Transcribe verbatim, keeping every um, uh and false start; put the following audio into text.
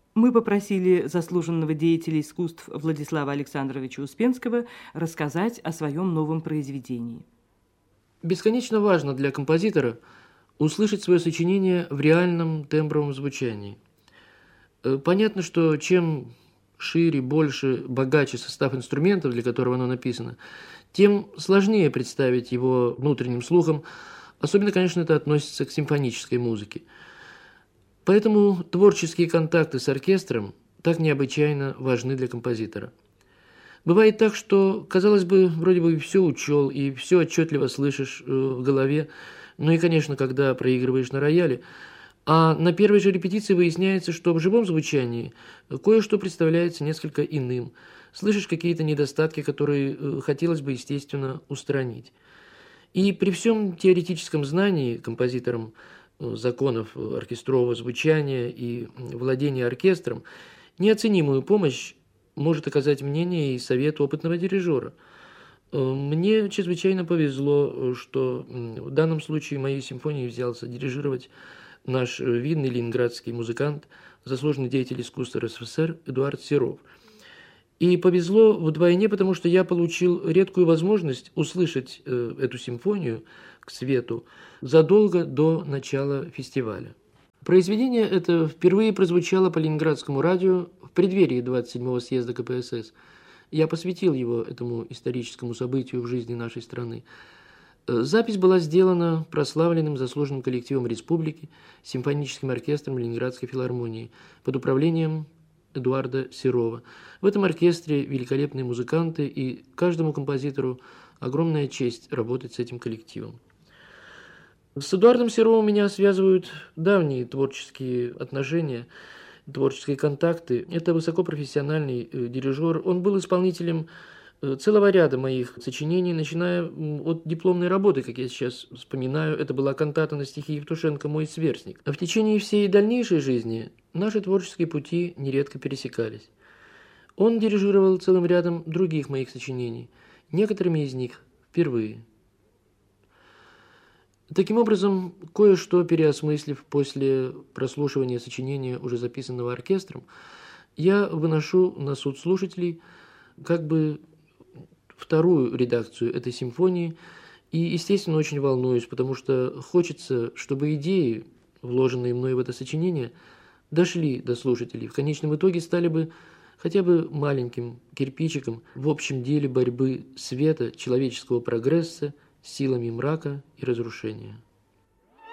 Мы попросили заслуженного деятеля искусств Владислава Александровича Успенского рассказать о своем новом произведении. Бесконечно важно для композитора услышать свое сочинение в реальном тембровом звучании. Понятно, что чем шире, больше, богаче состав инструментов, для которого оно написано, тем сложнее представить его внутренним слухом. Особенно, конечно, это относится к симфонической музыке. Поэтому творческие контакты с оркестром так необычайно важны для композитора. Бывает так, что, казалось бы, вроде бы все учел и все отчетливо слышишь в голове, ну и, конечно, когда проигрываешь на рояле, а на первой же репетиции выясняется, что в живом звучании кое-что представляется несколько иным. Слышишь какие-то недостатки, которые хотелось бы, естественно, устранить. И при всем теоретическом знании композитором законов оркестрового звучания и владения оркестром неоценимую помощь может оказать мнение и совет опытного дирижера. Мне чрезвычайно повезло, что в данном случае моей симфонии взялся дирижировать наш видный ленинградский музыкант, заслуженный деятель искусства РСФСР Эдуард Серов. И повезло вдвойне, потому что я получил редкую возможность услышать э, эту симфонию к свету задолго до начала фестиваля. Произведение это впервые прозвучало по ленинградскому радио в преддверии двадцать седьмого съезда ка пэ эс эс. Я посвятил его этому историческому событию в жизни нашей страны. Запись была сделана прославленным заслуженным коллективом республики, симфоническим оркестром Ленинградской филармонии под управлением Эдуарда Серова. В этом оркестре великолепные музыканты, и каждому композитору огромная честь работать с этим коллективом. С Эдуардом Серовым меня связывают давние творческие отношения, творческие контакты. Это высокопрофессиональный дирижер. Он был исполнителем целого ряда моих сочинений, начиная от дипломной работы, как я сейчас вспоминаю. Это была кантата на стихи Евтушенко «Мой сверстник». А в течение всей дальнейшей жизни наши творческие пути нередко пересекались. Он дирижировал целым рядом других моих сочинений, некоторыми из них впервые. Таким образом, кое-что переосмыслив после прослушивания сочинения, уже записанного оркестром, я выношу на суд слушателей как бы вторую редакцию этой симфонии и, естественно, очень волнуюсь, потому что хочется, чтобы идеи, вложенные мной в это сочинение, дошли до слушателей, в конечном итоге стали бы хотя бы маленьким кирпичиком в общем деле борьбы света, человеческого прогресса с силами мрака и разрушения.